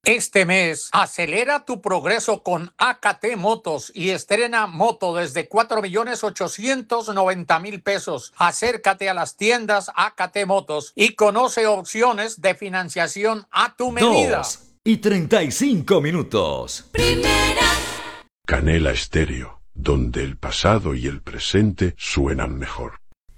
Este mes, acelera tu progreso con AKT Motos y estrena moto desde 4.890.000 pesos. Acércate a las tiendas AKT Motos y conoce opciones de financiación a tu medida. 2:35. Primera. Canela Estéreo, donde el pasado y el presente suenan mejor.